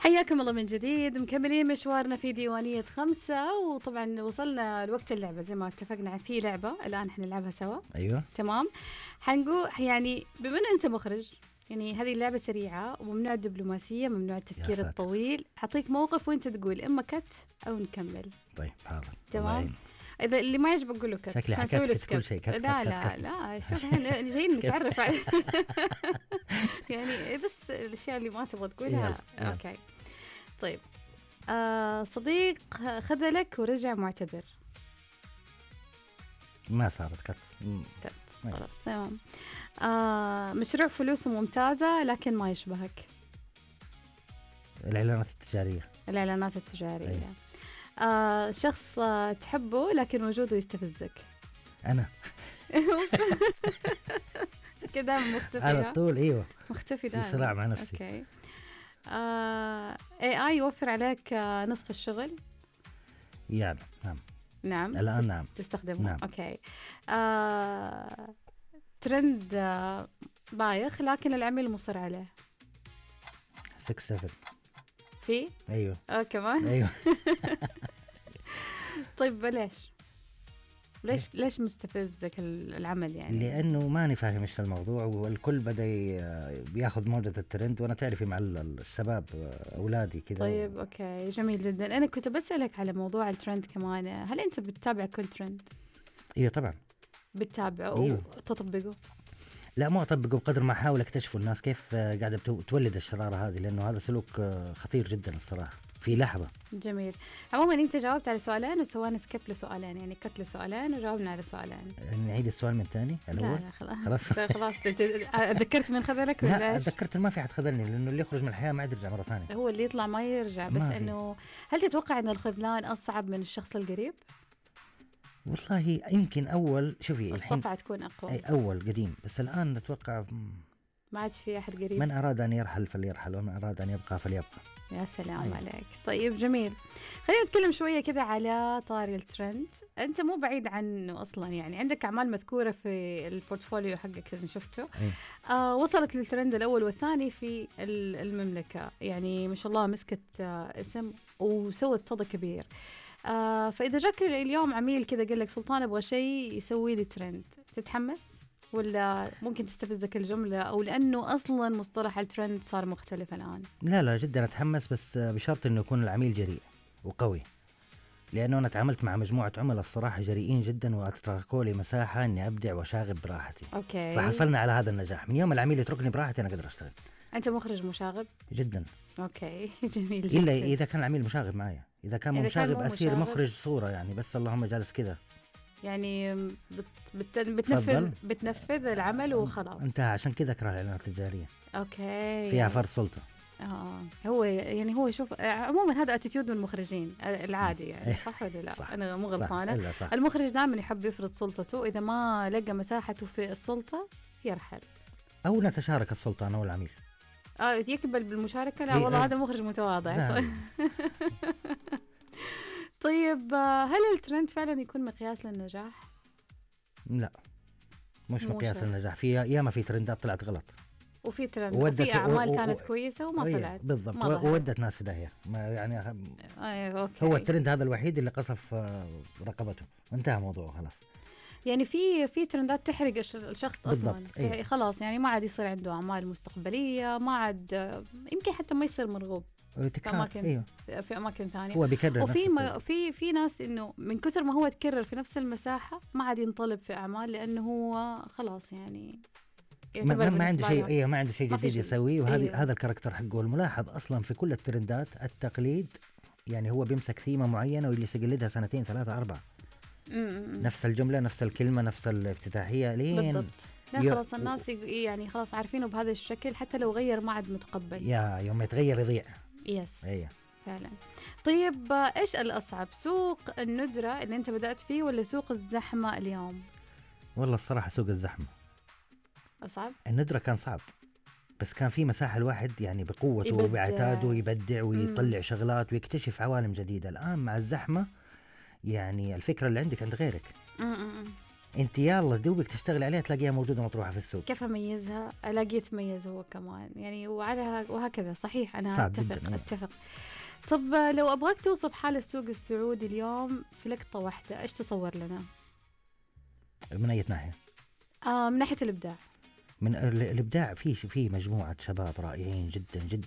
حياكم الله من جديد، مكملين مشوارنا في ديوانية 5. وطبعا وصلنا لوقت اللعبة زي ما اتفقنا، في لعبة الآن حنلعبها سوا. أيوة تمام. حنقول يعني بما أنه أنت مخرج، يعني هذه اللعبة سريعة وممنوع الدبلوماسية، ممنوع التفكير الطويل. حطيك موقف وانت تقول إما كت أو نكمل. طيب حاضر. تمام. إذا اللي ما يعجبك قول له كت. شكلي حكيت كل شيء. لا شوف احنا جايين نتعرف على يعني بس الأشياء اللي ما تبغى تقولها. أوكي طيب. صديق خذلك ورجع معتذر. ما صارت كت. خلاص تمام. مشروع فلوسه ممتازة لكن ما يشبهك. الإعلانات التجارية. شخص تحبه لكن وجوده يستفزك. أنا كده مختفي على طول. أيوة مختفي دائما. صراع مع نفسي. أوكي. AI يوفر عليك نصف الشغل. يعني نعم الآن نعم تستخدمه. نعم. أوكي. ترند بايخ لكن العميل مصر عليه. 6-7 في. أيوة كمان. أيوة. طيب ليش مستفزك العمل يعني؟ لأنه ماني فاهم إيش الموضوع، والكل بدأ بياخذ موجة الترند، وأنا تعرفي مع الشباب أولادي كذا. طيب أوكي جميل جدا. أنا كنت بسألك على موضوع الترند كمان، هل أنت بتتابع كل ترند؟ إيه طبعا بتتابعه. أيوه. وتطبقه؟ لا مو أطبقه، بقدر ما أحاول أكتشف الناس كيف قاعدة تولد الشرارة هذه، لأنه هذا سلوك خطير جدا الصراحة في لحظة. جميل. عموما انت جاوبت على سؤالين وسوينا سكيب لسؤالين، يعني كت لسؤالين وجاوبنا على سؤالين. نعيد السؤال من ثاني الأول؟ لا خلاص ذكرت من خذلك ولا لا ذكرت ما في حد خذلني، لأنه اللي يخرج من الحياة ما عاد يرجع مرة ثانية. هو اللي يطلع ما يرجع. بس إنه هل تتوقع إن الخذلان أصعب من الشخص القريب؟ والله يمكن أول شوفي الصفعة تكون أقوى. أي أول قديم، بس الآن نتوقع ما عاد في أحد قريب. من أراد أن يرحل فليرحل، ومن أراد أن يبقى فليبقى. يا سلام عليك. طيب جميل. خلينا نتكلم شوية كذا على طاري الترند. أنت مو بعيد عنه أصلا، يعني عندك أعمال مذكورة في البورتفوليو حقك اللي شفته. وصلت للترند الأول والثاني في المملكة، يعني ما شاء الله مسكت اسم وسوت صدى كبير. فإذا جاك اليوم عميل كذا قال لك سلطان أبغى شيء يسوي لي ترند، تتحمس ولا ممكن تستفزك الجملة، أو لأنه أصلاً مصطلح الترند صار مختلف الآن؟ لا جدا أتحمس، بس بشرط أنه يكون العميل جريء وقوي، لأنه أنا تعاملت مع مجموعة عملاء الصراحة جريئين جدا، وأتركوا لي مساحة أني أبدع وأشاغب براحتي. أوكي. فحصلنا على هذا النجاح. من يوم العميل يتركني براحتي أنا أقدر أشتغل. أنت مخرج مشاغب؟ جدا. أوكي جميل جدا. إلا إذا كان العميل مشاغب معي، إذا كان مشاغب أصير مخرج صورة يعني، بس اللهم جالس كذا يعني بتنفذ العمل وخلاص انتهى. عشان كذا أكره الإعلانات التجارية. أوكي. فيها فرض سلطة. هو شوف عموما هذا اتيتيود من المخرجين العادي يعني. صح ولا لا؟ صح. انا مو غلطانه. صح. المخرج دائما يحب يفرض سلطته، اذا ما لقى مساحته في السلطه يرحل، او نتشارك السلطه انا والعميل. يقبل بالمشاركه. لا والله هذا مخرج متواضع. طيب هل الترند فعلا يكون مقياس للنجاح؟ لا مش مقياس للنجاح. ياما في ترندات طلعت غلط، وفي ترند وفي أعمال كانت كويسة وما طلعت بالضبط، وودت ناس في داهية يعني. أوكي. هو الترند هذا الوحيد اللي قصف رقبته وانتهى موضوعه خلاص. يعني في ترندات تحرق الشخص أصلا. خلاص يعني ما عاد يصير عنده أعمال مستقبلية، ما عاد يمكن حتى ما يصير مرغوب في أماكن في أماكن ثانية. هو بيكرر في ناس إنه من كثر ما هو تكرر في نفس المساحة ما عاد ينطلب في أعمال، لأنه هو خلاص يعني ما عنده شيء. ما عنده شيء جديد يسويه. وهذا هذا الكاركتر حقه. الملاحظ اصلا في كل الترندات التقليد، يعني هو بيمسك ثيمه معينه ويجلس يقلدها 2 3 4 نفس الجمله نفس الكلمه نفس الافتتاحيه لين بالضبط. لا خلاص الناس يعني خلاص عارفينه بهذا الشكل، حتى لو غير ما عاد متقبل. يوم يتغير يضيع. يس فعلا. طيب ايش الاصعب، سوق الندره اللي انت بدأت فيه ولا سوق الزحمه اليوم؟ والله الصراحه سوق الزحمه أصعب. الندرة كان صعب، بس كان في مساحة الواحد يعني بقوته وبعتاده يبدع ويطلع شغلات ويكتشف عوالم جديدة. الآن مع الزحمة يعني الفكرة اللي عندك عند غيرك. انت يلا دوبك تشتغل عليها تلاقيها موجوده مطروحه في السوق. كيف اميزها؟ الاقيه يتميز هو كمان يعني، وهكذا. صحيح، انا اتفق. طب لو ابغاك توصف حال السوق السعودي اليوم في لقطه واحده، ايش تصور لنا؟ من اي ناحيه؟ من ناحيه الابداع. من الابداع في مجموعه شباب رائعين جدا جدا